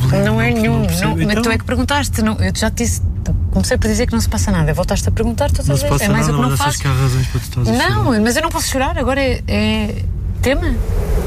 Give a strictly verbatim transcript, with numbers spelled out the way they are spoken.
problema. Não é nenhum. Não Não, então, tu é que perguntaste. Não, eu já te disse. Comecei por dizer que não se passa nada. Voltaste a perguntar todas não as se vezes. passa É mais nada, o que não mas achas faço. que há razões para tu estás a chorar? Não, mas eu não posso chorar. Agora é, é tema.